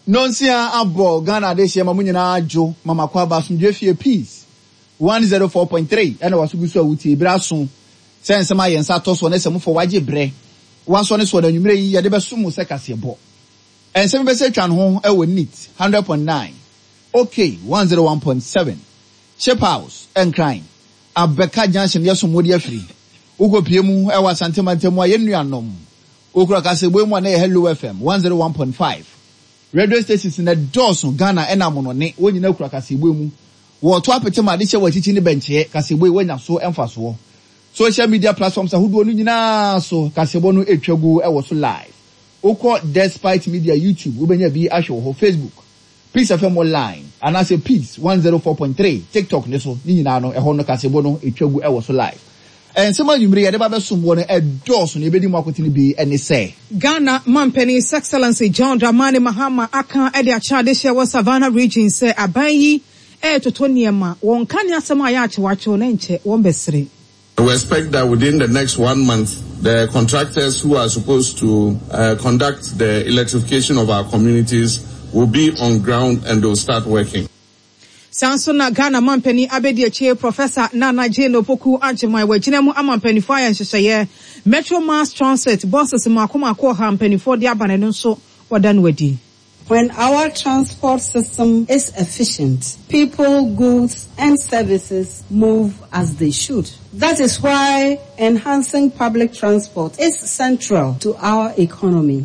Nonsia abo Ghana de shema munyina ajo mama kwa ba sumdwe fie peace 104.3 ena wasugusu awuti braso sense ma yensa toso na semu fo waje bre wanso ne so na nwumre yi ya de besumu se kasebo ensem be se twan ho e wonit 100.9 okay 101.7 Ship House and Crime Abeka Junction yesomodi afri ukopie mu e wasantemantem ayenuanom okura kasebo mu na Hello FM 101.5 radio stations na Dawson Ghana enamono ne wonyina okura kasebo mu wo to apetema de che wachichi ne benche kasebo e wanya so emfaso social media platforms ahudo no nyina so kasebo no etwagu e wo so live oko Despite Media YouTube ubenya bi ahwe ho Facebook Peace FM online and I say Peace 104.3 TikTok ne so ni nyina no e ho no kasebo no etwagu e wo so live and some of you may have been someone a dozen, you be marketing be any say. Ghana, Mampeni's Excellency John Dramani Mahama Aka Edia Chadisha was Savannah region say Abayi, to Tonyama, one Kanya Samayach watch on Enche, one besri. We expect that within the next 1 month, the contractors who are supposed to conduct the electrification of our communities will be on ground and they'll start working. Sansona Ghana Mampeni Abedi Chair Professor Nana Jane Opoku Ajimai Wajinemu Amampeni Fire and Shashaye Metro Mass Transit buses Makuma Koha Mpeni for the Abanen so wadan wedi. When our transport system is efficient, people, goods and services move as they should. That is why enhancing public transport is central to our economy.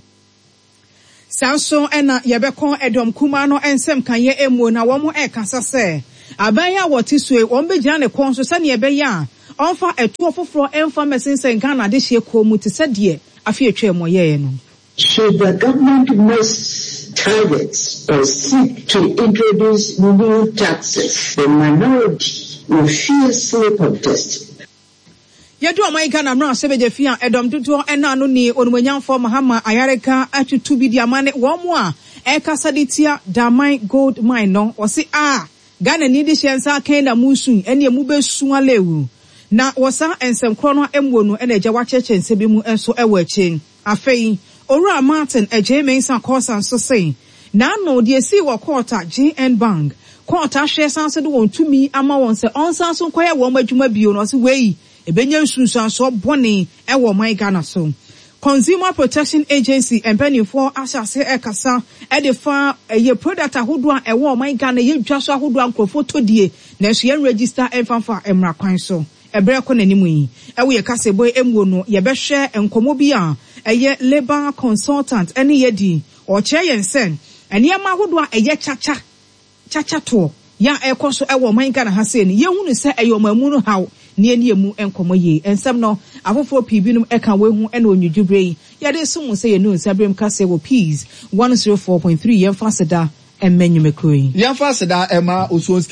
Sanso ena yebekon edom kumano ensem kanye emu na womo kasa se abaya wotisue wombegina ne konso se ne yebeya onfa etu ofoforo emfa mesense Ghana de hye komu te se de afi etwa moye no. Should the government miss targets or seek to introduce new taxes, the minority will fiercely contest. Yedu amai Ghana mra sebeje fia edom dudu ena no ni onumanyamfo Mahama Ayareka atutu bi diamane womo a kasa ditia Damai Gold Mine no osi Ghana ni di hyensa kenda musun ene mu besu alewu na wosa ensem kro no emwo no ene eja wacheche nsebi mu enso ewo achen afei Owura Martin Mensa Kosan so say na no de si wo quarter GN Bank quarter share sanse do won tumi ama won se onsan so kwaya wo madwuma bio no se wei ebenya nsunsan so bone ewo man Ghana so Consumer Protection Agency empanifo asase ekasa edefa ye product ahodo a ewo man Ghana ye dwa so ahodo ankrofo todie na so ye register emfanfa emra kwan so ebre ko nanimu yi ewo ye kasebo emwo no ye behwe enkomo bi a eye labor consultant ene ye di o che yensen ene ya ahodo a eye chacha to ya ekoso ewo man Ghana ha se ni ye hunu se eyo mamu no haw ne emu enkomo ye ensem no afofo pibinum eka wehu ene onyudwubre ya de sumu se ye no nsabrem kase wo Peace 104.3 yemfaseda emmenyumekoi yemfaseda ema Osons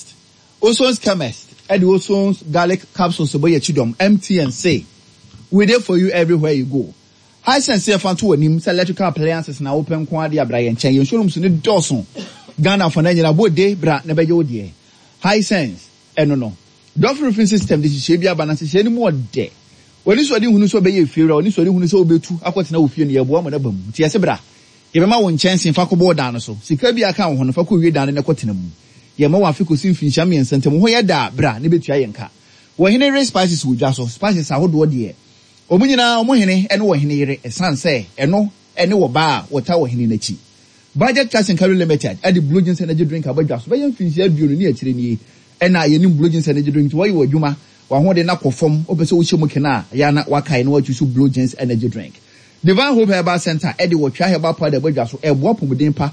Chemist edi Osons garlic capsules boye chidom MTNC we there for you everywhere you go. High sense fanto wanim electrical appliances na open kwa de abra yen chen showroom so ne Dawson Ghana for na nyina bode bra na beje odie high sense eno no Dove roofing system de hye bia balance hye ni mo de woni so de hunu so beye fiera woni so de hunu so obetu akwotena ofie ne yebo amana bam ti yese bra ye ma won chansen fa ko boda no so sika bia kan ho no fa ko wie dan ne kwotena mu ye ma wa fi ko sin finham yen sentem ho ye da bra ne betua yenka wo hene race spices wo dwa so spices ahodo de omunyina omuhene ene wo hene yere esanse eno ene wo ba wota wo hene nachi budget cash and carry limited at the Blue Jeans energy drink abadwa so bayan finhia bionu ne akire ni ena ye nim Blue Jeans energy drink wo ye wadwuma wa ho de na kofom obese wo hyemu kena ya na wakai na wachusu Blue Jeans energy drink Divine Hope Herbal Center edi wo twa herbal powder abadwa so ebo pomuden pa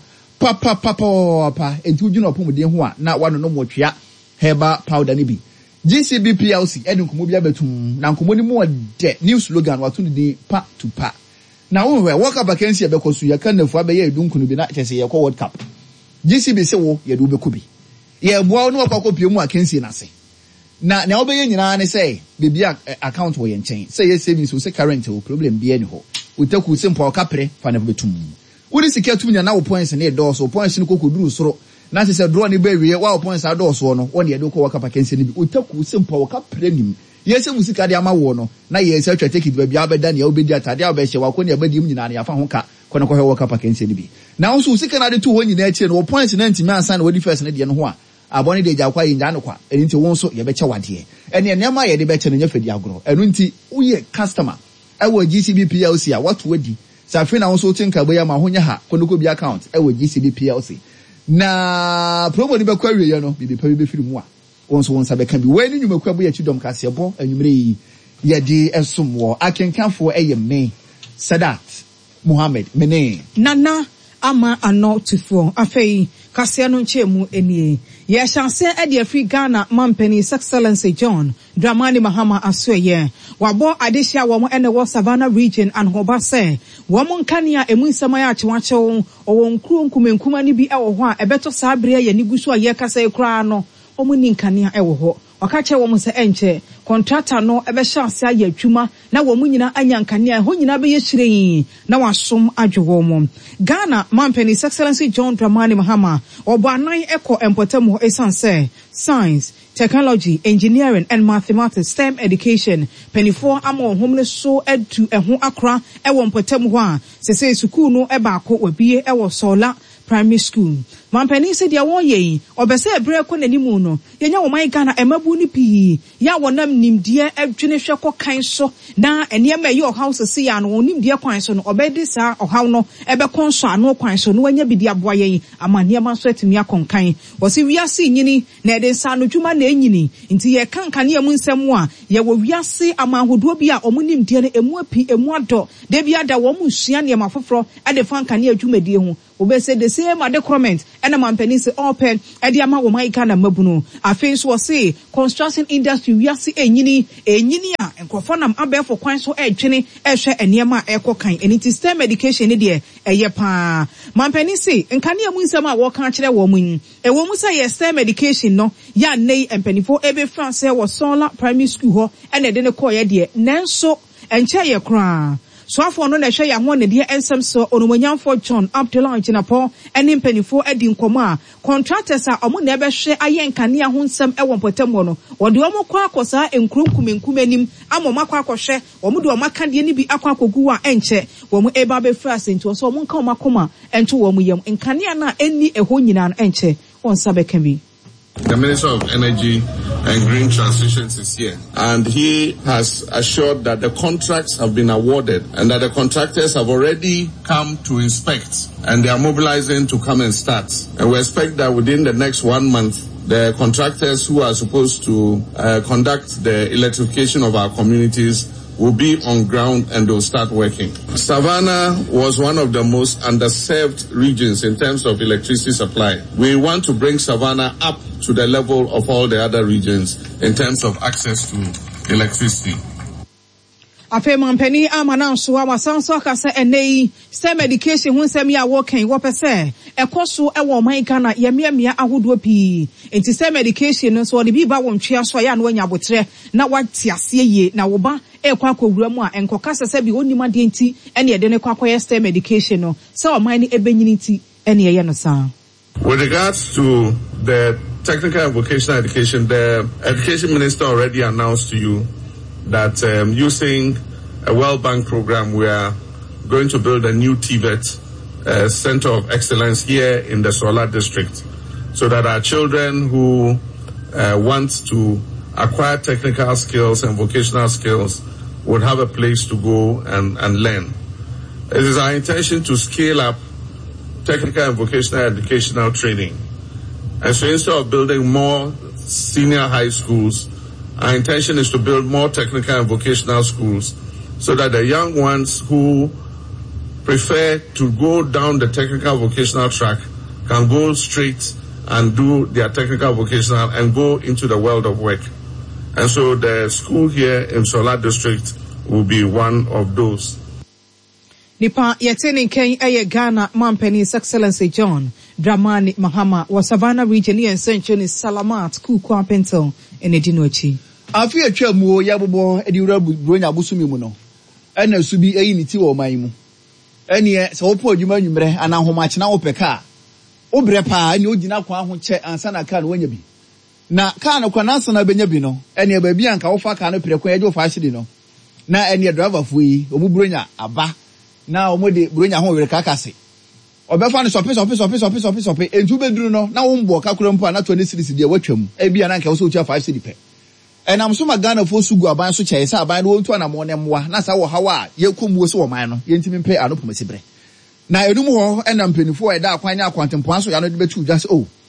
enti ujuna pomuden ho a na wano no mo twa herbal powder ni bi GCB PLC edi nkomo bia betum na nkomo ni mo de new slogan wato ni pa to pa na wo we World Cup vacancy abekosu ya kan nafu abeya edunkunu bi na chese ye World Cup GCB se wo ye do bekubi ye boa no akwakopi mu akensi na se na obeye nyina ne say bibia account wo ye nchen say ye savings wo say current wo problem bi ani ho utaku simple okapre fa na betum wo sika tum nya na wo points na e do so points no kokoduru soro na se draw ni ba wie wa wo points do so no wo ne do ko World Cup vacancy ni bi utaku simple okapre nim ye se musika de ama wo no na ye se atwa take it ba bia beda ne obedi atade a obehye wa ko ne abadim nyina ne afa ho ka kono ko World Cup akensi ni bi na also sika na de to ho nyina achi no points na ntimi ansa na wadi first na de no ho a abone de gya kwa yinja no kwa eni nti won so ye beche wade ene nneema ye de beche no nya fadi agro enu nti uye customer ewo GCB PLC a what wadi safi na won so tinka boya ma honya ha kono ko bi account ewo GCB PLC na promo ni be kwa wie no bibi pa bi firi mu a won so won sa be kan bi we ni nyuma kwa boya chidom kase bo anwumre yi ye de esomwo akenkanfo eye me Sadat Muhammad mene Nana ama ano tifo afei kase no nchemu enie ye chance e de Afri Ghana Mampeni Excellency John Dramani Mahama Asoye wabo adehia wo ene wo Savannah region and hoba se wo nkania emu nsema ya achewache o nkuru nkumenkuma ni bi e wo ho a ebeto sabre ya nibusu a ye kasa ekura no omu ni nkania e wo ho wakache wo se enche contractor no ebe chance ya adwuma na wo nyina anya nkania ho nyina be ye hyiren na wasom adwo mo Ghana Mampeni Excellency John Dramani Mahama obo anan eko empotemu esanse science technology engineering and mathematics STEM education penifo amo homle so edu eho akra ewo empotemu ho a sese school no eba akọ wabie ewo Sola primary school Mampeni se dia won ye obese ebre ko nanimu no yenya wo man Ghana emabu ni pi ya wonam nimdie adwene hwe kọ kan so na enema ye house se ya no nimdie kwan so no obedi sa ohaw no ebe konso ano kwan so no wanya bidi aboa ye amane ma so atimi akonkan wo se wiase nyini na ede sa no dwuma na enyini nti ye kankan ye mu nsem a ye wo wiase amahodo bi a omunimdie no emu api emu ado de bia da wo mu sua ne mafoforo ade fankan ye adwumadie ho obese the same adequate and Mampeni se open ediama wo man Ghana mabuno afei so say construction industry we ase enyini a enkrofo nam abefo kwan so edwene ehwe eniema ekokan eniti STEM education ne de eye pa Mampeni se nkane amu nsem a wo kan kire wo mun ewo mu say STEM education no ya nei empenifo ebe France wo Sola primary school ho ene de ne koye de nanso enche ye kra so afọ no na hwe ya ho ne de ensem so onomanyamfo John Abdullah Chinapọ ene mpanifo adi nkomo a contractors a omo na ebe hwe ayenkane ho nsem ewo mpotem no wode omo kwa akosa enkurunkumenkumenim amoma kwa akohwe omo de omo akade ni bi akwa akogu a enche womo eba be fra sento so omo nka omo akoma ento womo yam nkane na eni eho nyina no enche won sabeka bi. The Minister of Energy and Green Transitions is here, and he has assured that the contracts have been awarded and that the contractors have already come to inspect and they are mobilizing to come and start. And we expect that within the next 1 month, the contractors who are supposed to conduct the electrification of our communities will be on ground and they'll start working. Savannah was one of the most underserved regions in terms of electricity supply. We want to bring Savannah up to the level of all the other regions in terms of access to electricity. Afe Mampeni amana so awasanso akasa enei STEM education hu nsem ya working wo pese ekoso ewo man Ghana yemiamia ahodo pi enti STEM education so de bi ba wo ntwe aso ya na wanya botre na wati ase ye na wo ba ekwa akowura mu a enkoka sese bi onima de enti ene de ne kwakoye STEM education no se o man ni ebenyini ti ene ye no sa. With regards to the technical and vocational education, the education minister already announced to you that using a World Bank program, we are going to build a new TVET Center of Excellence here in the Sola district, so that our children who want to acquire technical skills and vocational skills would have a place to go and learn. It is our intention to scale up technical and vocational educational training. And so instead of building more senior high schools, our intention is to build more technical and vocational schools so that the young ones who prefer to go down the technical vocational track can go straight and do their technical vocational and go into the world of work. And so the school here in Sola district will be one of those. Nipa yeteni ken eye Ghana Mampeni Excellency John Dramani Mahama wa Savannah region in Central Salamat Kukwa Pentel in Edinochi. Afi atwa mu ya bobo ediwura bronya busumi mu no ena subi eyi ni ti wo man mu ene se wo po adwuma nwumre ana homache na wo peka wo bre pa ene ogina kwa ho che ansa na ka no wanya bi na ka no kwa nansa na benya bi no ene ba bi anka wo fa ka no preko ye jo fa hye di no na ene driver fu yi omubronya aba na omo de bronya ho were kakase obefa ne sope entu beduru no na wo mbo kakura mpo na 20 series de watwam ebia na nka wo so 5 series pe enam so magana fo sugu aban so cheye sa aban no wontu na mo ne mwa na sa wo hawa yekomuo so wo man no yentimi pe anopomasibre na enum ho enam penifo eda akwanya akwantempo so ya no de betu just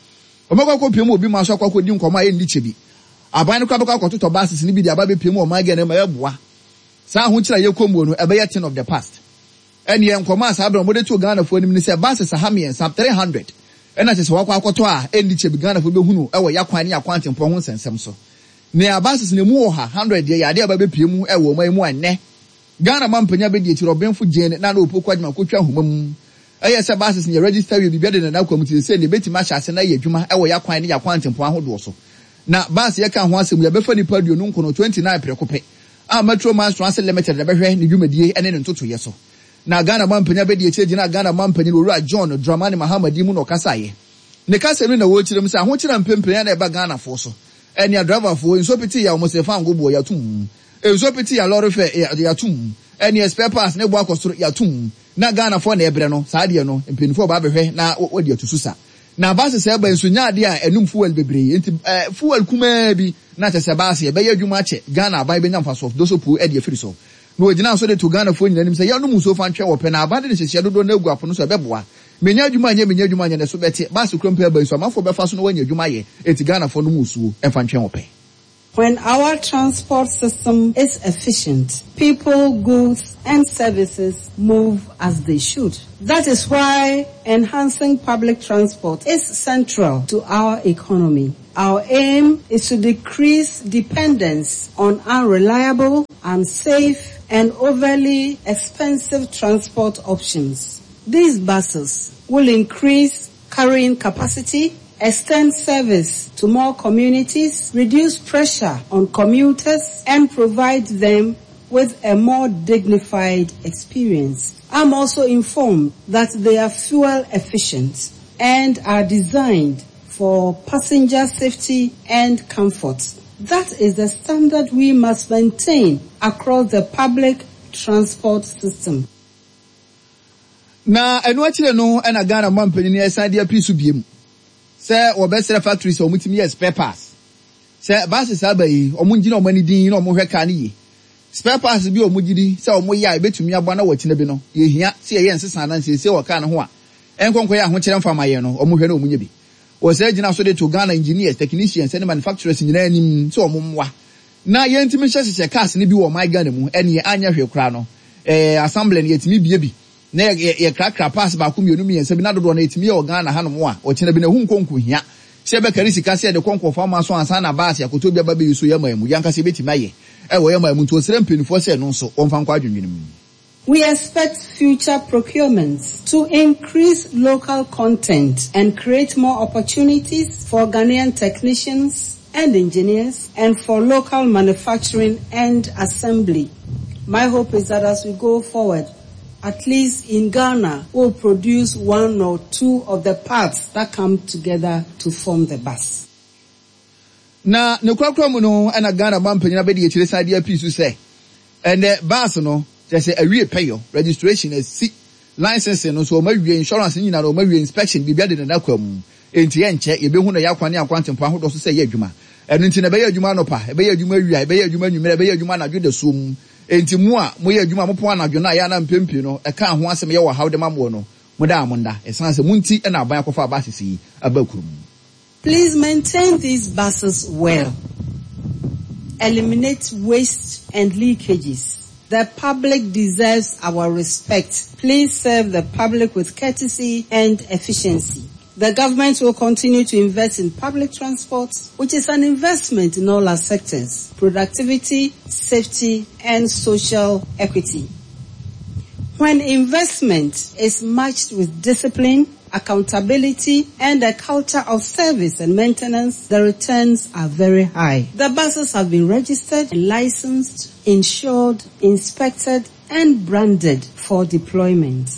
omekwa piem obi ma so akwa di nkoma ye ndi chebi aban no kwa beka kototo basis ni bi de aba be piem o ma ga na ma yeboa sa ho kira yekomuo no ebe ye thing of the past eni nkoma sa abro mo de tu Ghana fo nim ni se basis ha me 300 ena se wakwa akoto a endi chebi Ghana fo be hunu ewo yakwan ni akwantempo ho nsensem so ne abasis ne mu ha 100 ye yade aba be piem ewo ma mu anne Ghana mampanya be di Robenfo Jane na opokwa djuma kotwa homam eye se basis ne register we bibia de na kwamuti se ne betima hyase na ye adwuma ewo yakwan ne yakwantempo ahodo so na bas ye ka ho asem ye befa ni padio no nkono 29 prekope a Metro Mass Transit Limited na behwe ne dwumadie ene ne ntoto ye so na Ghana mampanya be di echeji na Ghana mampanya Owura John Dramani Mahamadi mu no kasaye ne kasa no na wo kirem se aho kira mpempem na eba Ghana fo so ene driver fo nso piti ya omosefa ngobo ya tum enso piti ya lorry fare ya tum ene spare parts ne bo akosoro ya tum na Ghana fo na ebre no saa de no mpinifo ba behwe na wodi atususa na base se ba enso nya de a enum fuel bebre enti fuel kuma bi na tese base e be ya dwuma che Ghana abai be nyamfa so do so pu e de afiri so no ogina so de to Ghana fo nyinanim se ya no mu so fa ntwe wo pe na abade ne hyehyɛ dodo na egu apono so beboa menya adwuma nya ne so bete base krompa ba so amafo be fa so no wanya adwuma ye enti Ghana fo no mu suo e fa ntwe wo pe. When our transport system is efficient, people, goods, and services move as they should. That is why enhancing public transport is central to our economy. Our aim is to decrease dependence on unreliable, unsafe, and overly expensive transport options. These buses will increase carrying capacity, extend service to more communities, reduce pressure on commuters, and provide them with a more dignified experience. I'm also informed that they are fuel efficient and are designed for passenger safety and comfort. That is the standard we must maintain across the public transport system. Na enu achire no na Ghana mampani ne esan dia pisu biem se obesere factories o mutimi ye spare parts se basis abai o munjina o mani din na o mohwe ka ne ye spare parts bi o mugidi se o moya betumi abo na wakina bi no ye hia se ye nsesa na se o ka ne ho a enkonko ya ho kire mfama ye no o mohwe na o munya bi o se gina so de to Ghana engineers, technicians and manufacturers nyina anim se o momwa na ye ntimi hyehye cars ne bi wo my Ghana mu ene anya hwe kra no assembly ne yetimi bie bi na ye krakra pass ba ku mienu miensa bi na dodo na etimi ye Ghana hanom a o kina bi na hu nkonko hia se be kari sika se de konko fa ma so ansa na baas ya koto bia ba be yuso yama mu yanka se betimi aye wo yama mu to sere mpenifo se no so o mfa nkwa adwendwenem. We expect future procurements to increase local content and create more opportunities for Ghanaian technicians and engineers and for local manufacturing and assembly. My hope is that as we go forward, at least in Ghana, we'll produce one or two of the parts that come together to form the bus. Na ne kwakwa mu no na Ghana mampanyina be de chire side dia piece say and the bus no just say awie payo registration is see license no so mawie insurance nyina no mawie inspection bibia de na kwam enti enche ye be hu na yakwane akwantempo ahodo so say ye adwuma eno enti na be ye adwuma no pa be ye adwuma awia be ye adwuma nwumere be ye adwuma na dwode som enti mu a mo ye adwuma mo po anadwo na ya na mpempi no e ka ho asem ye wo hawde mamwo no mo da amonda esan se munti na aban akofa basisi abakurum. Please maintain these buses well. Eliminate waste and leakages. The public deserves our respect. Please serve the public with courtesy and efficiency. The government will continue to invest in public transport, which is an investment in all our sectors: productivity, safety, and social equity. When investment is matched with discipline, accountability, and a culture of service and maintenance, the returns are very high. The buses have been registered, licensed, insured, inspected, and branded for deployment.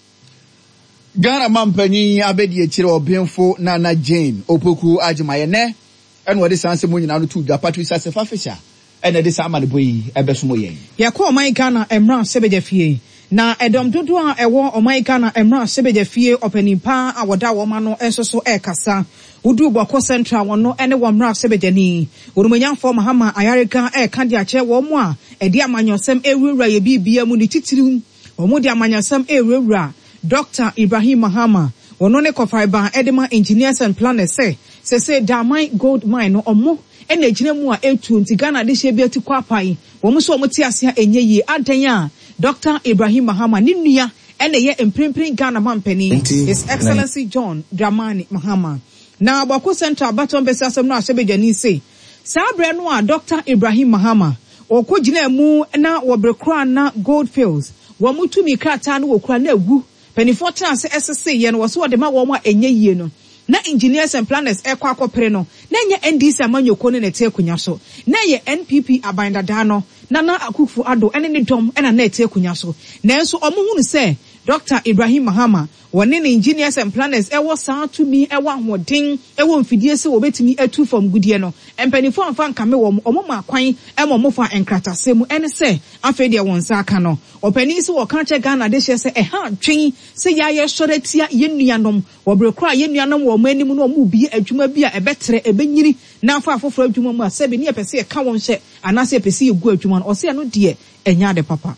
Ghana mampani abedi echire obenfo Nana Jane opoku ajimaye ne eno de sanse mo nyina no tu dwa Patricia Sefafisha ene de sama ne boyi ebesomo yen yakọ man Ghana emra sebejafie Na edom dodo a ewo omaika na emra sebeje fie opanimpa a woda wo ma no enso so ekasa udu Boko Central wono ene wo mra sebeje ni Orumanyamfo Mahama Ayareka eka dia che wo mo a edi amanyosem ewura ye bibia mu ni titirim omo di amanyosem ewura Dr. Ibrahim Mahama wono ne kofaiba edema engineers and planners say Damai Gold Mine no omo ene gina mu a etu nti Ghana de hye bi atikwa apai wo mo so omo ti ase enye yi adan a Dr. Ibrahim Mahama ninua ene ye emprempren Ghana mampani His Excellency John Dramani Mahama na Boko Central Baton Besi asem no asebejani say sabre no a Dr. Ibrahim Mahama okogina mu na wobrekra na Goldfields wo mutumi krata no wokura na agu penifo trans SSC ye no wo so de ma wo ma enye yie no na engineers and planners ekwa akopere no na nye NDC amanyoko ne nete akunya so na ye NPP abandada no na Akufo Addo ene ne dom ena na ete akunya so nanso omuhunu se Dr. Ibrahim Mahama wone ne engineers and planners ewo saa to me ewo ahoden ewo mfidie se wobetimi atu from gudie no empanifo amfa nkame wo omo makwan emo mofa enkratasem ene se afa de wonsa aka no opani se wo kan che Ghana de hye se eha twen se ya ye soretia ye nuanom wo brekura ye nuanom wo manim no omo bi adwuma bi a ebetre ebenyiri na afa afoforo adwuma mu a se be ne pese e ka won hye anase pese ye gu adwuma no o se no de enya de papa.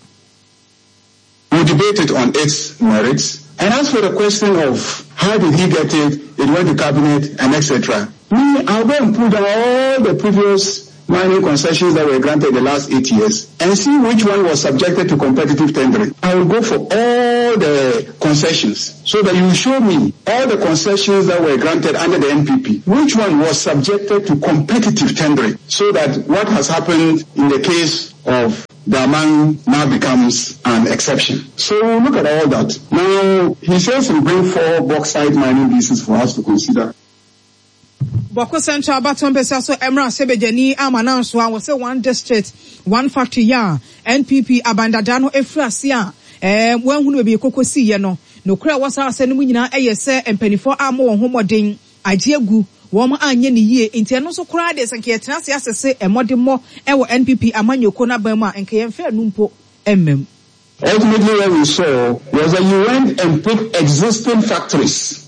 We debated on its merits, and as for the question of how did he get it went to cabinet and etc. I'll go and pull down all the previous mining concessions that were granted the last 8 years and see which one was subjected to competitive tendering. I will go for all the concessions so that you show me all the concessions that were granted under the NPP. Which one was subjected to competitive tendering so that what has happened in the case of Daman now becomes an exception. So look at all that. Now, he says he'll bring 4 bauxite mining leases for us to consider. Boko Central Baton Besi so Emra Sebejani amananso a was 1 district, 1 factory ya NPP abandadano efrasia wen hunu be kokosi ye no kura wasa asenu nyina eyese empanifo amo won homoden agiegu won anye ne yie enti eno so kura de sanke yetena se asese emodemo ewo NPP amanyoko na ban mu a enke yemfa numpo emmem. Ultimately, what we saw was that you went and picked existing factories.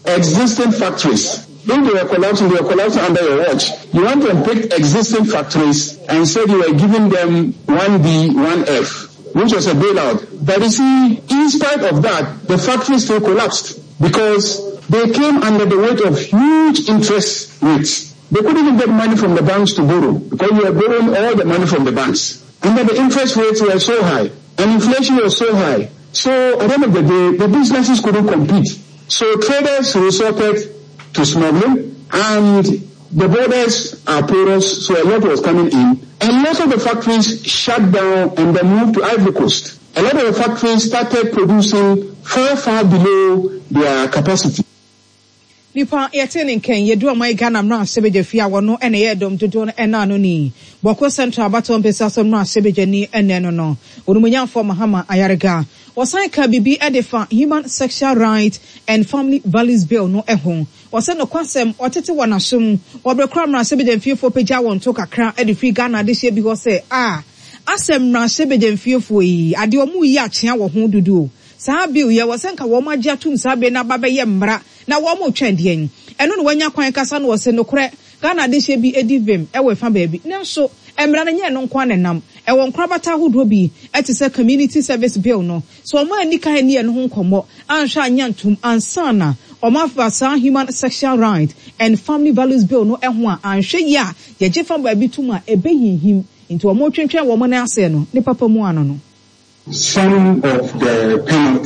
If they were collapsing under your watch. You went and picked existing factories and said you were giving them 1B, 1F, which was a bailout. But you see, in spite of that, the factories still collapsed because they came under the weight of huge interest rates. They couldn't even get money from the banks to borrow because you were borrowing all the money from the banks. And then the interest rates were so high and inflation was so high. So at the end of the day, the businesses couldn't compete. So traders resorted to smuggling, and the borders are porous, so a lot was coming in. And lots of the factories shut down and then moved to Ivory Coast. A lot of the factories started producing far below their capacity. Nipa yetene ken yedu amai Ghana mra sebeje fia wono ene yedom dodo ena no ni Boko Central Baton Besi asem mra sebeje ni ene no Orumanyamfo Mahama Ayarega wasan ka bibi edefa Human Sexual Rights and Family Values Bill no ehon wasan no kwasem otete wanasum wobrekra mra sebeje fiefo peja won to kakra edefi Ghana de hye bi ho se asem mra sebeje fiefo yi ade omu yi akea wo ho dudu saa bill ye wasan ka wo magya tum saa be na baba ye mmra na wo mo twendien eno no wanya kwan kasa no wose no kore Ghana de hye bi edivem ewe fa baabi nanso emra na nye no nkwa nenam ewo nkrabata hodo bi etise community service bill no so o ma anika ani no ho nkomo anhwa anyantum ansana o ma fa sa Human Sexual Rights and Family Values Bill no ehwo a anhwe ye a ye je fa baabi tuma ebehihim into o mo twentwen wo mo na ase no ne papa mu ano no. Some of the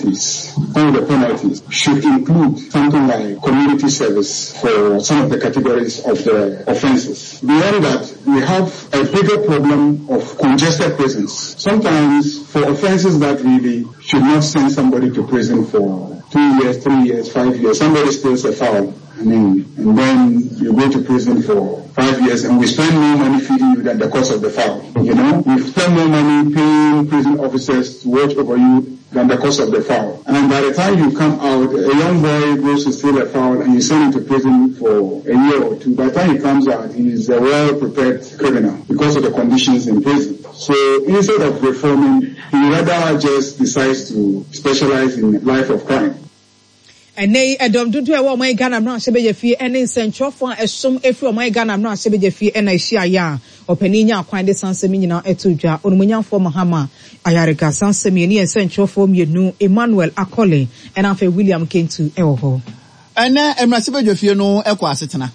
penalties should include something like community service for some of the categories of the offenses. Beyond that, we have a bigger problem of congested prisons. Sometimes for offenses that really should not send somebody to prison for 2 years, 3 years, 5 years, somebody steals a fowl. and then you go to prison for 5 years, and we spend more money feeding you than the cost of the fowl. You know, we spend more money paying prison officers to watch over you than the cost of the fowl. And by the time you come out, a young boy goes to steal a fowl and you send him to prison for a year or two. By the time he comes out, he is a well-prepared criminal because of the conditions in prison. So instead of reforming, he rather just decides to specialize in life of crime. And they don't do a woman Ghana not Sebeja fee and in Central for a sum if you my Ghana not Sebeja fee and I share ya or Penina quite the San Semina etuja or Munyan for Mahama Ayarika San Semini and Central form you know Emmanuel Akole and after William came to Elho. And now I'm not Sebeja fee no Equa Sitana.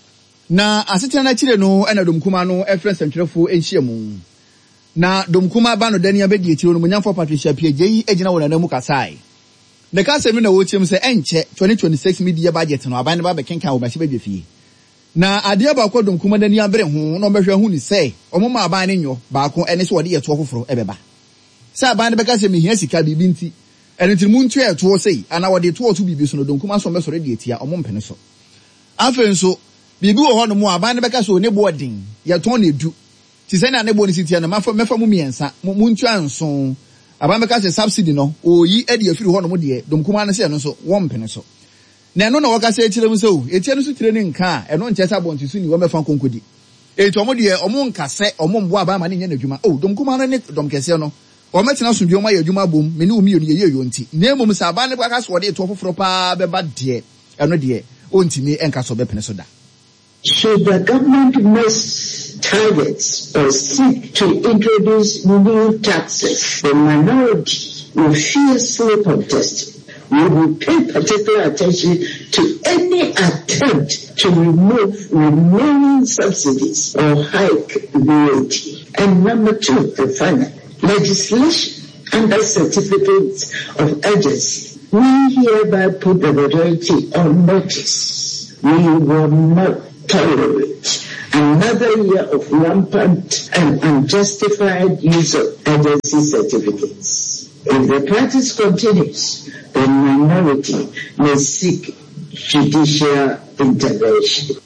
Na Asitana Chileno and a Dumkumano a friend Central for Enchiamu. Na Dumkuma Bano Dania Bedi to Munyan for Patricia PJ, Ejina and Mukasai. The case of which say enche 2026 media budget no aban ba be kenkan wo ba se be fie na ade ba ko dom kuma dani abere ho no behwe hu ni say omoma aban ne nyo ba ko ene so wode ye to foforo ebeba sa aban be ka se me hia sika bibi nti ene ti muntu ye to sei ana wode to to bibi so no dom kuma so me so re de etia omom pene so afen so bibi wo ho no mo aban be ka so ne boarding ye to na edu ti se na ne bo ni sitia na mefa mu miensa muntu anso Abameka se subsidy no oyi edi afiri ho no mo de domkuma na se no so won pene so na no na waka se etire mu so etie no so tire ni nka eno nche sa bonti su ni wo mefa konkodi eto mo de omo nka se omo mbo aba ma ne nya nadwuma domkuma no ne domkese no o metina so bi o ma ya adwuma bom me ne o mi yo ye yonti na emom sa aba ne baka so de to foforo pa be ba de eno de ontimi enka so be pene so da. Should the government miss targets or seek to introduce new taxes, the minority will fiercely contest. We will pay particular attention to any attempt to remove remaining subsidies or hike VAT. And number two, the final, legislation under certificates of urgency. We hereby put the majority on notice. We will not tolerate another year of rampant and unjustified use of urgency certificates. If the practice continues, the minority may seek judicial intervention.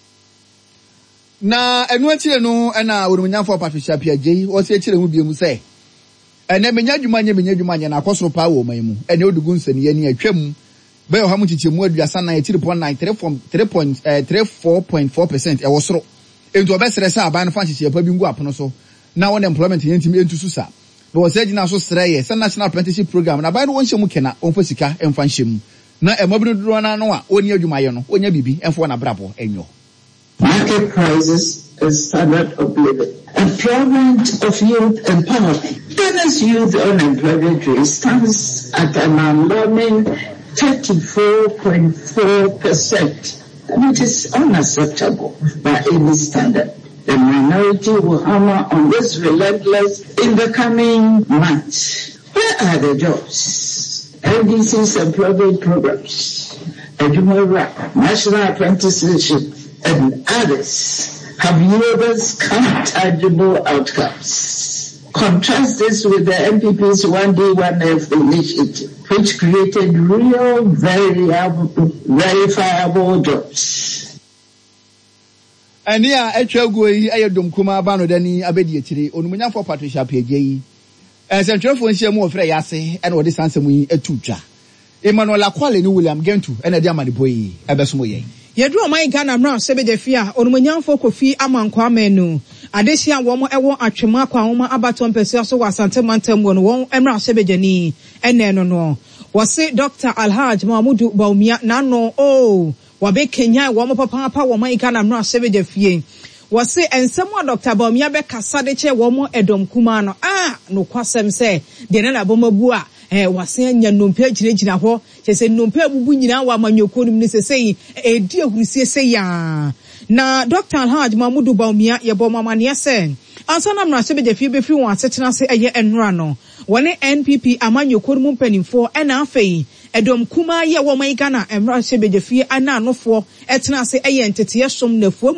Na enwetire no na worunyafo Patricia Piaje o se tire mu biemu se ene menya dwuma na akosoro pa wo man mu ene odugu nsani ye ni atwam be o ha mu chichemu aduasa na 3.4% e wo soro ento obesere sa aban fa chiche pa bi ngu apono so na won employment yentimi entusu sa no wo se gina so sere ye national apprenticeship program na aban won hyemu kena onfa sika emfa hyemu na emobinu duro na no a oni adwuma ye no onya bibi emfo na brabo enyo. Market prices and standard of living. Employment of youth empowerment. Ghana's youth unemployment rate stands at an alarming 34.4%. And it is unacceptable by any standard. The minority will hammer on this relentless in the coming months. Where are the jobs? NDC's employment programs, Edumora, National Apprenticeship, and others have yielded tangible outcomes. Contrast this with the MPP's 1D1F initiative, which created real, verifiable jobs. And here, Echagui, Ayadum Kuma Bano Dani, Abedi Chiri, Onumunya for Patricia Piaje, and Central for Shemo Freyase, and what this answer we a tuja. Emmanuel Aquale, William Gentu, and a Diamani boy, Abesumoye. Yedro my Ghana now Sebeja fia, Onumunya for Kofi Amankwa menu. Adesia womo ewo atwema kwa homa abaton pese so wasante mantem won won emra Sebeja ni ene no wose Dr. Alhaj Mahmudu Baumia nano wabe Kenya womo papa wo my Ghana mra Sebeja fie wose ensemo Dr. Baumia be kasa de che womo edom kuma no no kwasem se de na bomabu a wase anya nompe giregyina ho se nompe abubu nyina wa manyoko nim ni sesei edi ahurusie se ya na Dr. Alhaj Mahmudu Baumia ye bo mamane se ansana mra Sebeja fie be firi won asetena se eye enra no wone NPP amanyoko nim mpanimfo ena afei edom kuma ye wo man Ghana emra Sebeja fie ana anofo etena se eye ntete som na fuamu a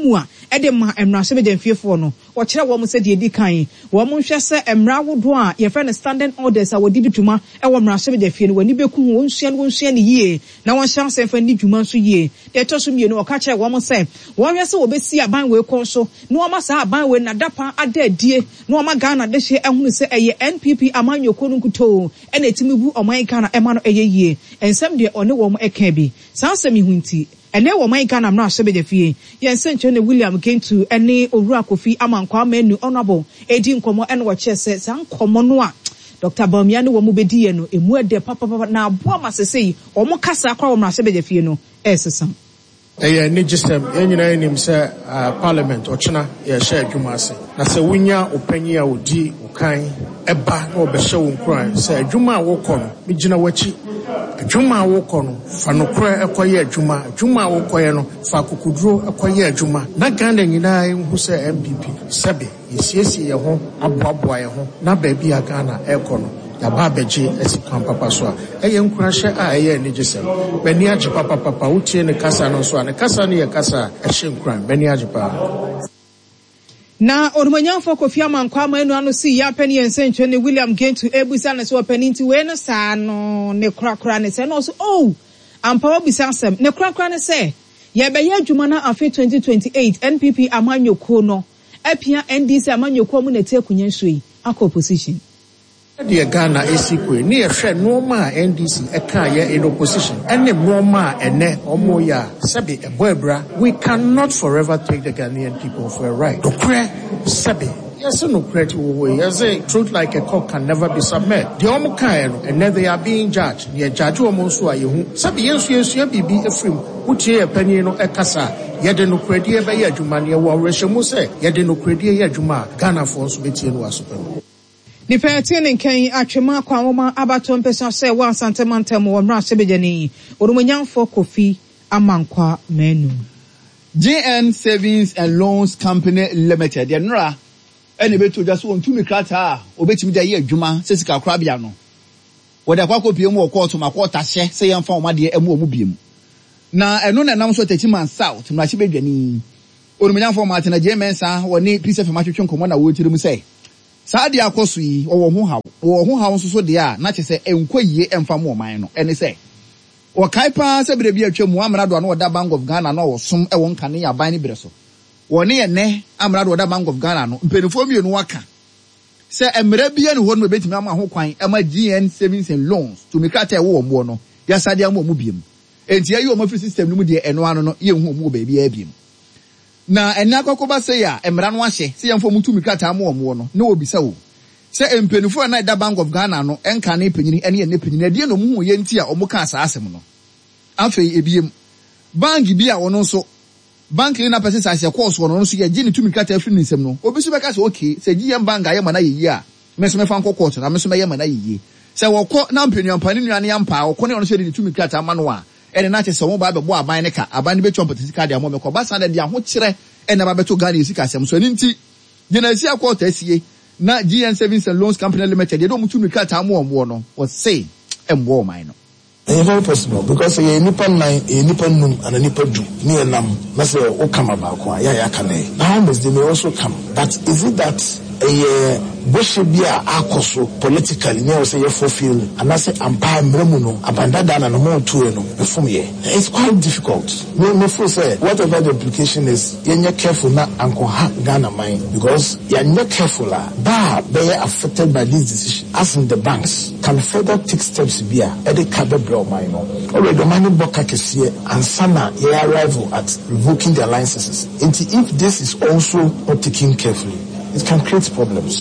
ede ma emra se be de fiefo no wo kire wo mo se de edi kan wo mo hwe se emra wodo a ye friend standing orders a wo di dwuma e wo mra se be de fie no wani beku wo nhia ne yie na wo hya se fa ni dwuma so yie de to so mie no ka kire wo mo se wo hwe se wo be si aban we kon so no ma sa aban we na dapa adadie no ma Ghana de hye ehunu se eye NPP amanyoko no nkuto e na etimibu oman Ghana e ma no eye yie ensem de one wo mo eka bi sa asem ihunti ene wo man Ghana mra so be de fie ye nsenche ne William Gentu ene Owura Kofi Amankwa Manu honorable edi nkomo ene wo che se san komo no a Dr. Bawumia ne wo mo bedi ye no emu ede papa na abo masesei wo mo kasa akwa wo mra so be de fie no esesam ni system enyina enim se parliament ochina ye share adwuma ase na se wunya opanyi a odi ukan eba na obehye wo nkran se adwuma a wo kono migina wachi adwuma a wo kono fa no kra ekoye adwuma a wo koye no fa kokuduro ekoye adwuma na Ghana nyina hu se MPP sebe yesiesi ye ho aboaboa ye ho na ba bia Ghana ekono ya ba beje esikan papa so eye nkurahye a eye ni gisem bani age papa utie ne kasa no so ne kasa ne ye kasa ehye nkuran bani age pa na Onumanyamfo Kofi Amankwa Manu ano si ya pani ensenche ne William Gentu ebusa ne so pani nti we no saa no ne krakra ne se no so ampa obisa asem ne krakra ne se ye be ye adwuma na afi 2028 NPP amanyoko no apia NDC amanyoko mu na te akunya nsoi akọ opposition the Ghana esikwe ni ehwe normal NDC eka ye in opposition ene normal ene omoya sabi eboebra we cannot forever take the Ghanaian people for a ride dokre sabi yes no credit we yes truth like a cock can never be submitted the omukan no and they are being judged the judge omo so ayehu sabi yesu bibi efrim utie epani no ekasa yede no credit e be ye adwuma ne wo rehemu se yede no credit ye adwuma Ghana for so betie no asopen ni petene nkan atwema kwa woma abato mpesa se wa santemantam wo mra sebejani Onumanyamfo Kofi Amankwa Manu GN Savings and Loans Company Limited ya nra ene beto dwa so ontumi krata obetimi da ye adwuma sesika kra bia no woda kwakọ pie mu okoto makota hye se yemfa wo made emu omu biem na eno na nam so Techiman South mra sebedwani Onumanyamfo Martin Jemensa woni Peace FM atwetwe nkomo na wo tirim se Saadi akoso yi wo ho hawo nso so de a na kyese enkwaye emfa mo man no ene se wo kaipa se bere bi atwam amrado na oda Bank of Ghana na wo som ewo nkane ya ban ni bere so wo ne ene amrado oda Bank of Ghana no mpenifo mienu waka se emre bia ne ho no betimi ama ho kwan ema GN Savings and Loans to mikata e wo mo no ya saadi am mo biem enti ayi o mafi system no mu de eno ano no ye hu mo ba bia biem na ena kokoba se ya emra no ahye se yemfo mutumi krata mo no na obisa wo se empenifo na da Bank of Ghana no enka na penyini ene ne penyini de no mu hu ye nti a omuka asasem no afei ebiem bank bi a wono so bank ni na pese sase course wono so ye gini tumi krata afri nsem no obisu beka se okay se GM bank aye mana yeyi a meso mefa nko court na meso meye mana yeyi se wokọ na mpenu ampani nua ne ampa wokọ ne ono so de tumi krata amano a ene na chese wo ba be bo aban ne ka aban ne be chompo tisika de amo meko ba san de aho kire ene ba beto Ghana isika asem so ni nti genasi akwota asie na GN Savings and Loans Company Limited de do mutumi krata amo no was say embo man no it's very possible because a nipa num and a nipa do near nam na say o come about kwa ya kane now they may also come but is it that Boshebia akoso politically near say you fulfill and I say ampa mremuno abandada na no more to no perform here it's quite difficult no for say whatever the implication is you're careful na anko ha Ghana mind because you're not careful they are affected by this decision as in the banks can further take steps bia e dey kabebro mind no already money boka kese and sana your arrival at revoking their licenses and if this is also not taken carefully it can create problems.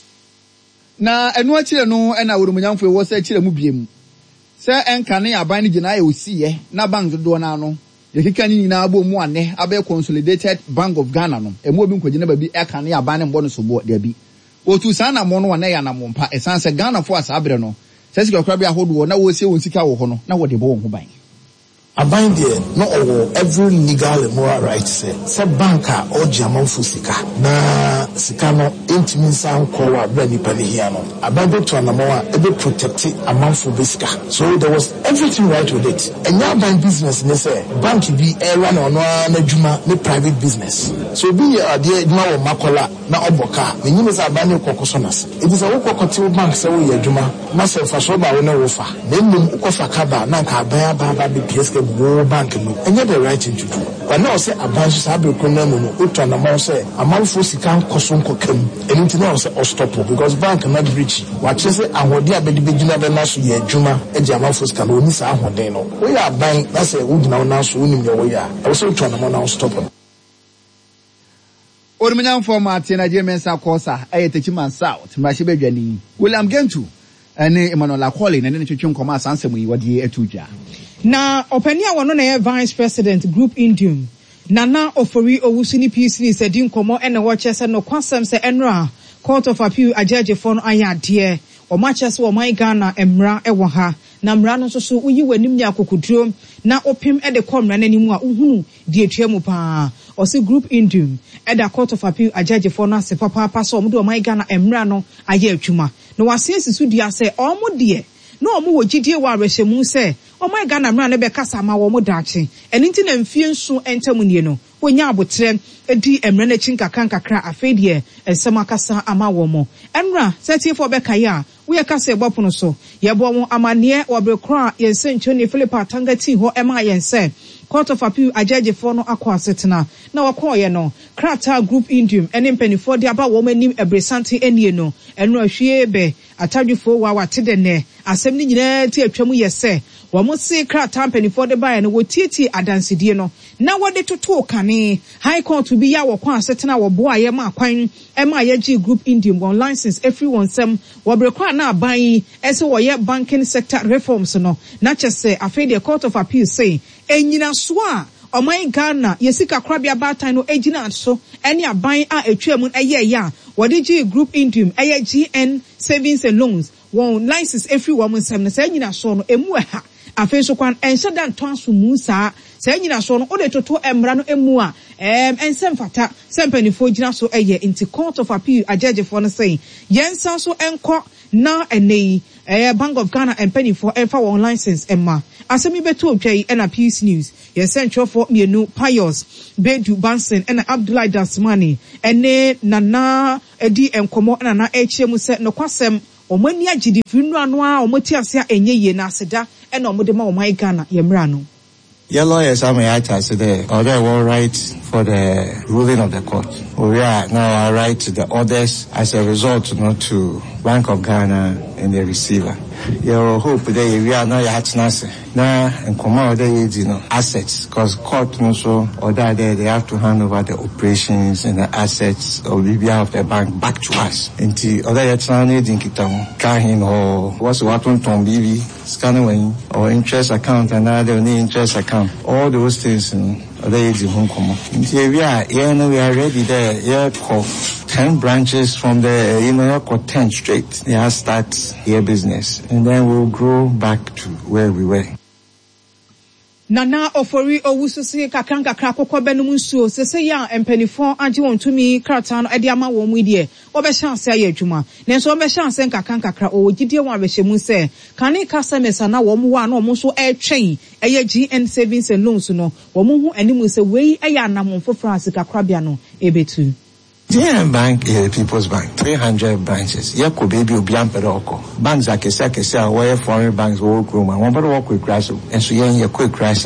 Na enu akire no na Onumanyamfo e wo se akire mu biem. Se enka ne aban ne gina ya osiye na bank do na no. Ye kika ni na abo mu ane abe Consolidated Bank of Ghana no. E mu obi nkogina ba bi eka ne aban ne mbo no so bo de bi. Otu sa na mo no na ya na mo mpa esan se Ghana fo asabre no. Se sika kra bi ahodo na wo sie won sika wo ho no na wo de bo won ho ban. aban there no every legal and moral right say banker or German sika na sika no intimi san ko wa bra nipa ne hia no aban to anamoa e be protect amanfo besika. So there was everything right with it. And now bank business ne say bank bi era na ono na djuma ne private business. So bi ade djuma wo makola na oboka menyime say aban ne kokosonas it is a wo kokote bank say wo ye djuma na say fa so ba wo na wo fa na nnum ukofa kaba na ka aban aba be PSK go bank no enye the right thing to do. But now say aban so sabe ko na no uto na mo say amanfo sika nkoso nkokam enti na say stop because bank na breach wa che say ahode abedi begina be na so ye djuma e di amanfo sika no ni sa ahode no we ya ban na say wo gina na so unim ye wo ya e so uto na mo na stop. Orumanyam format na Jemensa Kosa Ayetachiman South Mashibedwani William Gentu ene Emmanuel Akole na ne twetwe nkoma asansem yi wode etuja na opania wono na vice president group Indium Nana Ofori Owusuni PCN said in komo ene wo chese no kwasem se enra court of appeal ajejefo no ayade o matches wo man Ghana emra ewo ha na mra no so uyi wanim nya kokuduro na opim e de komra nanimu a uhunu die etuamu pa o se group Indium e da court of appeal ajejefo no ase papa so omudo man Ghana emra no aye atwuma no wasiesi su dia se omude no omu wo gidie wa rehemu se o man Ghana mra ne be kasa ma wo mu dache eni nti na mfie nso entamu nie no wonya abotre edi emre na chinkakra afedie ensema kasa ama wo mo enra setifo be kaya we kasa ebopono so yebo mo amane obrekra yensencho ne Philippa Tangati ho ema yense court of appeal ajejefo no akwa asetena na wakoye no krata group Indium ene mpanifo de aba wo manim ebresante enie no enra hwie be atadwefo wa watede ne asem ni nyina ti atwamu yese wo mo se krata mpanifo de bae no wotieti adansedie no na wode toto kane high court bi ya wo kwa asetena wo bo aye ma kwan ema ye group Indium on license everyone sem wo brekwa na aban ese wo ye banking sector reforms no na chese afede court of appeal say enyina so a omai Ghana yesika krabia batan no ejina so ene aban a etwamu eye ya wode G group Indium eye GN savings and loans won license everyone sem na say enyina so no emu ha afen so kwan ense dan tonso mu saa say enyina so no ode toto emra no emu a ensem fata sempanifo gina so eye inti court of appeal ajejefo no say yensa so enko na enei Bank of Ghana and penny for ever one license emma asemi beto twai na Peace News yes central for mienu Pius Bedu Bansen and Abdullah Dasmani ene nana edi enkomo na echiemu se no kwasem omani agidi finu anu a omoti ase enye ye na aseda ena omode ma omai Ghana yemra no. Your lawyers are my today, or they will write for the ruling of the court. We are now right to the orders as a result not to Bank of Ghana and the receiver. Your hope that we are now now and come out there, assets, because court also order there they have to hand over the operations and the assets of the bank back to us. Until other Kahin or what's what on Tom BB scanning or interest account and other interest account. All those things other home come. We are ready there. Yeah, 10 branches from the 10 straight. They have start their business. And then we'll grow back to where we were. Nana Ofori Owususi kakanka krakoko benum nsuo sese ya empanifo age won tumi krata no ade ama wo mu die obehyanse aye adwuma nenso obehyanse nkakanka kra owogidie won abehemu se kane kasemesa na wo mu wa na wo so etwen eye GN savings and loans no wo mu hu animu se wei eye anamfo France kakrabia no ebetu. GN Bank is a people's bank, 300 branches. Yako baby obian pedoko. Banks are kesa where foreign banks work room and one better work with grass. And so yeah, quick grass.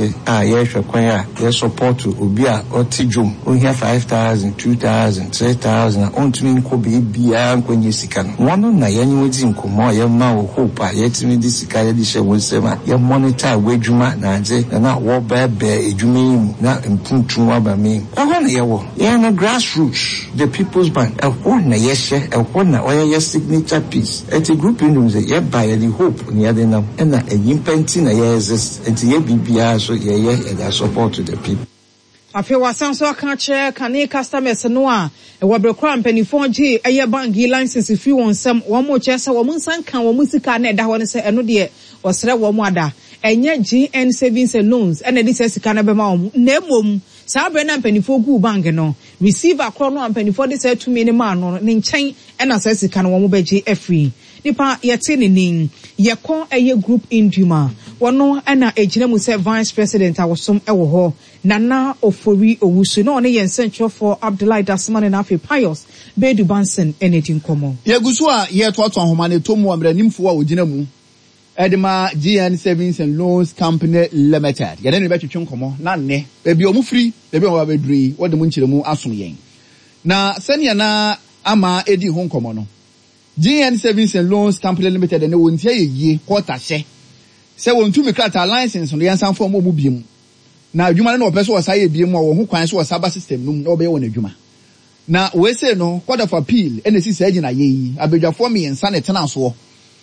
Support to Ubia or Tijum. We have 5,000, 2,000, 3,000. On to me could be beyond when you see can. One on Nayani with him come more, your mouth hope. Yet me this Kayadisha will say, your monitor wage you might not say, and not walk bad bear, you mean not improve to what I mean. I want to hear no grassroots. The People's Bank, a one yeshe, a one oya signature piece. At a group in the by the hope near the name, and a impenting a yes, and the BBR so and their support to the people. Afi wasan so aka che kane customers no a e wobrekwa mpanifo G eye bank license fi won sam wo mo che se wo nsan kan wo musika na da ho ne se eno de osre wo mo ada enye GN savings and loans and this is sika na be ma om na emom saa bre na mpanifo gu bank no receiver akro no mpanifo de say 2 million ma no ne nchen na say sika no wo be gye afri nipa yete ne nin yekon eye group induma wono na ejina mu say vice president awosom ewo ho Nana Ofori Owusu no ne yen central for Abdullahi Dasman and Afi Pius Bedu Bansen anything komo yegusu a ye to ahoma ne to mu amranimfo a ogina mu edema GN Savings and Loans Company Limited ye ne betwetwe komo na ne bebi omufri bebi o babedri wode mu nchiremu asom yen na senia na ama edi ho komo no GN Savings and Loans Company Limited ne wontia ye quarter she se wontumi krata license no yansan fo mo biem na adwuma no opeso wasa ye biem wo ho kwan so wasa ba system num na obeye won adwuma na we say no quarter of appeal NC say gina ye abedwafo me yensa ne tena so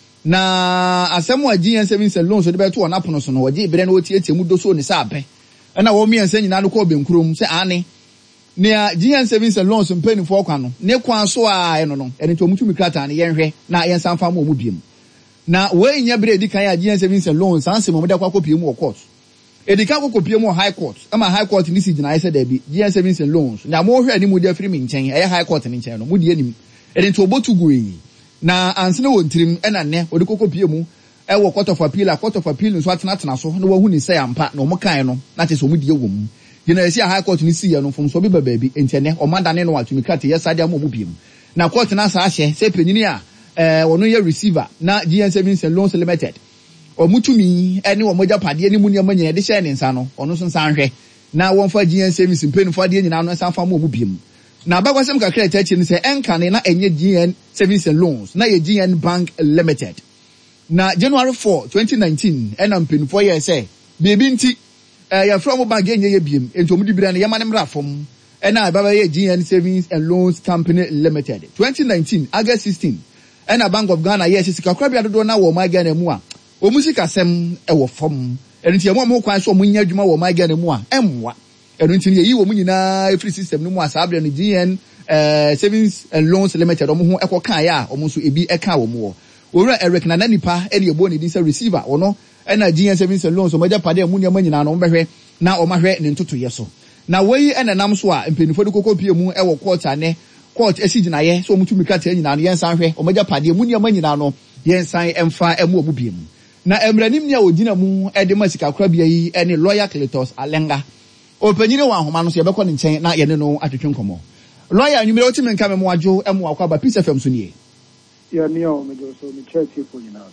na asemu GN Savings and Loans so de beto na pono so no waje ibere na otietie mu doso ne sa ape na wo me yensa nyina no ko benkurom se ane ne GN Savings and Loans mpeni fo kwa no ne kwan so a eno no ene to mutumi krata ne yenhwe na yensa mfa mo biem na we nya bere di kan ya GN Savings and Loans anse mo de kwa kopie mu court edika ko kopie mu high court ama high court ni si gina ise da bi GN Savings and Loans na mo hwe ani mu de free mi nchen high court ni nchen no mu de anim ede to obotu guyi na anse ne wontirim ena ne odi kopie mu wo court of appeal nso atena so na wahu ni say ampa na mo kan no na te so mu de wom gina ese high court ni si ya no fom so bi baabi entene o mandane no atumi krate yesade am mu biem na court na sa ahye se penyini a wono ye receiver na GN Savings and Loans Limited omutumi ene wo moja pade ni mu ne manya de hye ne nsa no ono so nsa nhwe na won fa GN Savings mpeni fa de nyina no nsa fa mo biem na bagwasem kakra tachi ni se enka ne na enye GN Savings and Loans na ye GN Bank Limited na January 4 2019 ena mpeni fo ye se bebi nti ya from bank enye ye biem entomu di bira ne yema ne mra fom ena baba ye GN Savings and Loans Company Limited 2019 August 16 ena Bank of Ghana ye sika kwabia dodo na wo ma Ghana mu a omusika sem ewo fom enti ye mo kwan so munya adwuma wo ma Ghana mu a emwa enti ye yi wo munyina free system no mu asabre no GN Savings and Loans Limited omo ho ekokan ya omo so ebi eka wo mo owura Eric na nipa ene ye bo ne din se receiver ono ena GN Savings and Loans omaja pade amunya manyina no mbehwe na omahwe ne ntoto ye so na weyi ena nam so a mpenifo de kokopie mu ewo court ane court esigina ye so omutumi kata nyina no yensan hwe omaja pade amunya manyina no yensan emfa emu obubiem na emranim nia odina mu ede masika kora bia yi ene lawyer Cletus Alenga opanyire wa ahoma no so yebekọ ne nchen na yene no atwetwe nkomo lawyer anwumere otimi nka me mo adwo emu akwa ba Peace FM so nie ya mi o me jo so me church for you now